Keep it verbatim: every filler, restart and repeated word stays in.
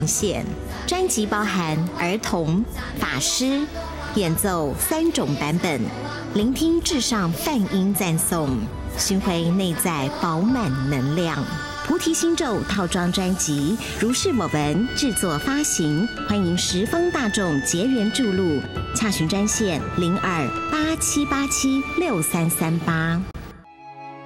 现。专辑包含儿童、法师演奏三种版本，聆听至上梵音赞颂，寻回内在饱满能量。菩提心咒套装专辑如是我闻制作发行，欢迎十方大众结缘注入，洽询专线零二八七八七六三三八。